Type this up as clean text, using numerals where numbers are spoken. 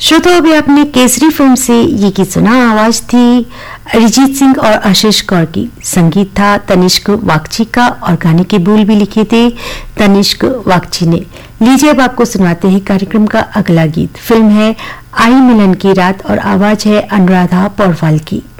श्रोता, अभी आपने केसरी फिल्म से ये गीत सुना। आवाज थी अरिजीत सिंह और आशीष कौर की, संगीत था तनिष्क वागची का और गाने के बोल भी लिखे थे तनिष्क वागची ने। लीजिए अब आपको सुनाते हैं कार्यक्रम का अगला गीत। फिल्म है आई मिलन की रात और आवाज है अनुराधा पौडवाल की।